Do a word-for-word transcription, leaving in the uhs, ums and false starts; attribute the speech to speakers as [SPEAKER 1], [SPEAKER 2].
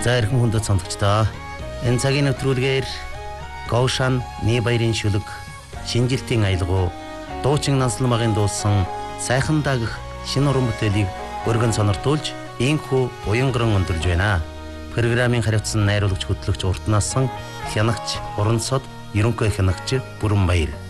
[SPEAKER 1] За эрхэм хүндэт сонсогчдоо энэ цагийн нэвтрүүлгээр Гоушан Нибаярын шүлэг шинжилтийн аялгау дуучин Нансалмагын дуусан сайхан дагах шинэ уран бүтээлийг өргөн сониртуулж инхүү уянгаран өндөрлж байна. Программын хариуцсан найруулагч хөтлөгч Уртнасан хянагч Урансод ерөнхий хянагч Бүрэнбаяр.